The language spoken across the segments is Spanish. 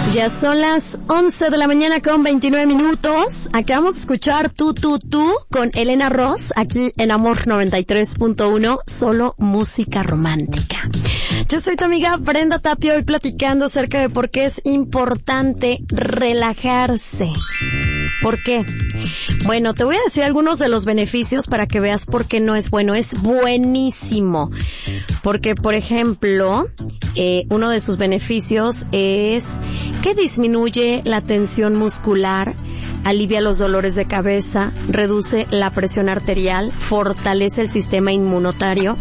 Ya son las 11 de la mañana con 29 minutos. Acabamos de escuchar Tú con Elena Ross aquí en Amor 93.1, solo música romántica. Yo soy tu amiga Brenda Tapia, hoy platicando acerca de por qué es importante relajarse. ¿Por qué? Bueno, te voy a decir algunos de los beneficios para que veas por qué no es bueno. Es buenísimo. Porque, por ejemplo, uno de sus beneficios es que disminuye la tensión muscular, alivia los dolores de cabeza, reduce la presión arterial, fortalece el sistema inmunitario,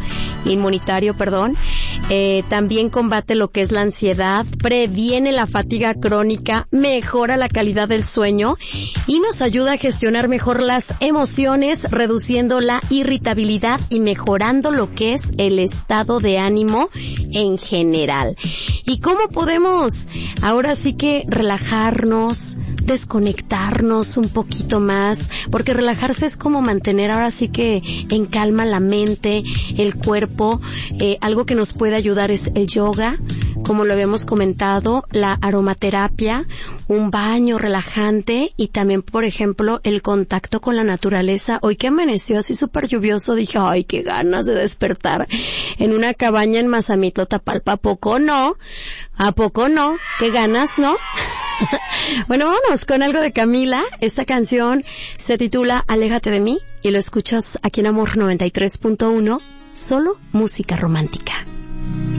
también combate lo que es la ansiedad, previene la fatiga crónica, mejora la calidad del sueño y nos ayuda a gestionar mejor las emociones, reduciendo la irritabilidad y mejorando lo que es el estado de ánimo en general. ¿Y cómo podemos ahora sí que relajarnos, desconectarnos un poquito más? Porque relajarse es como mantener ahora sí que en calma la mente, el cuerpo. Algo que nos puede ayudar es el yoga, como lo habíamos comentado, la aromaterapia, un baño relajante y también, por ejemplo, el contacto con la naturaleza. Hoy que amaneció así súper lluvioso, dije, ay, qué ganas de despertar en una cabaña en Mazamitlo, Tapalpa. ¿A poco no? ¿A poco no? ¿Qué ganas, no? Bueno, vámonos con algo de Camila. Esta canción se titula Aléjate de mí y lo escuchas aquí en Amor 93.1, solo música romántica.